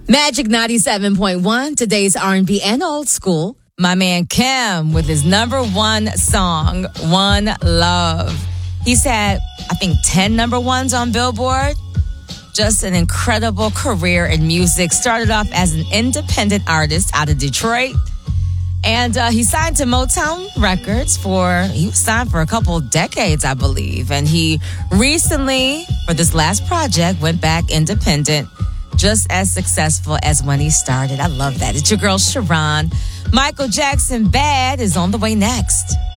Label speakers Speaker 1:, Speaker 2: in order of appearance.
Speaker 1: Magic 97.1, today's R&B and old school. My man Kim with his number one song, One Love. He's had, I think, 10 number ones on Billboard. Just an incredible career in music. Started off as an independent artist out of Detroit. And he signed to Motown Records he was signed for a couple decades, I believe. And he recently, for this last project, went back independent. Just as successful as when he started. I love that. It's your girl, Sharon. Michael Jackson, Bad, is on the way next.